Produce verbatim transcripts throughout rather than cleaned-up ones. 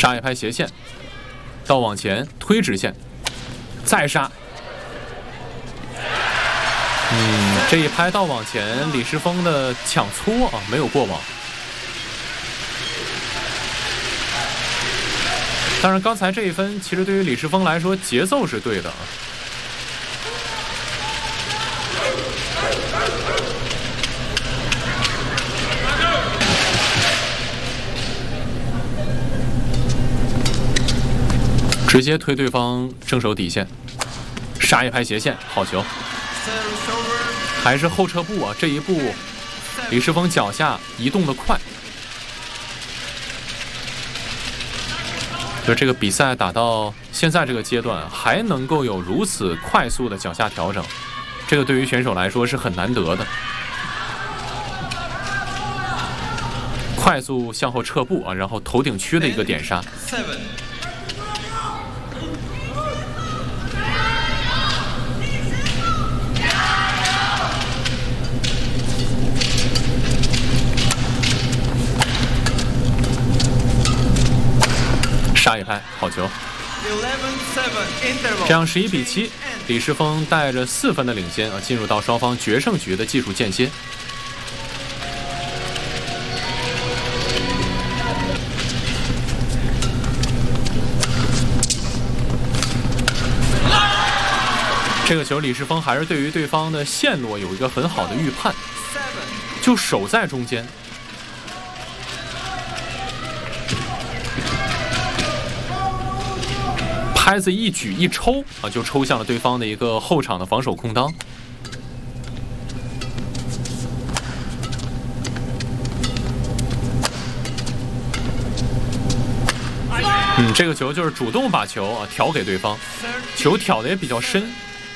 杀一拍斜线，到往前推直线，再杀。嗯，这一拍到往前，李世峰的抢搓啊没有过网。当然，刚才这一分其实对于李世峰来说节奏是对的啊。直接推对方正手底线，杀一拍斜线，好球。还是后撤步啊，这一步李世峰脚下移动的快。就这个比赛打到现在这个阶段，还能够有如此快速的脚下调整，这个对于选手来说是很难得的。快速向后撤步啊，然后头顶区的一个点杀。杀一拍，好球！这样十一比七，李世峰带着四分的领先啊，进入到双方决胜局的技术间歇。这个球，李世峰还是对于对方的线路有一个很好的预判，就守在中间。拍子一举一抽啊，就抽向了对方的一个后场的防守空当。嗯，这个球就是主动把球啊挑给对方，球挑的也比较深。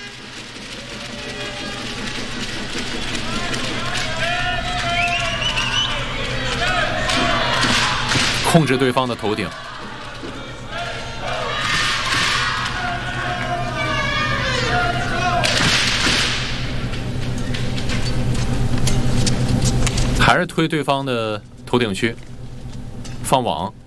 控制对方的头顶。还是推对方的头顶区，放网。